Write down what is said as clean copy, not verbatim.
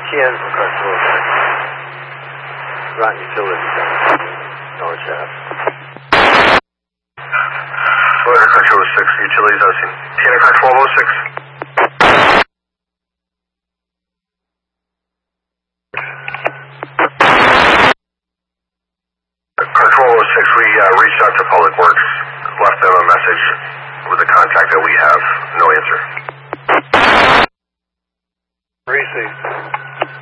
ETN for Control 6. Rotten Utility Center. North Ave. Weather Control 6, utilities are seen. TN Control 06. Control 06, we reached out to Public Works, left them a message with the contact that we have, no answer. Precinct